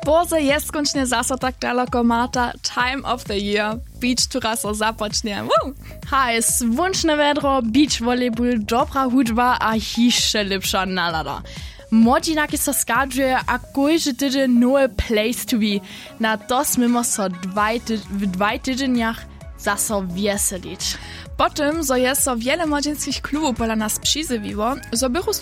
Boże jest koniecznie zaso tak daleko Marta. Time of the year. Beach tura so zapocznie. Hajs, włączne wedro, beach volleyball, dobra hudba a jeszcze lepsza nalada. Młodzinaky so skadżuje, a kojże tydzień nowy place to be. Na to smimo so w 2 tydzieniach zaso wieselić. Potem, so jest so wiele młodzieńskich klubów pola nas przyzywiło, so bychu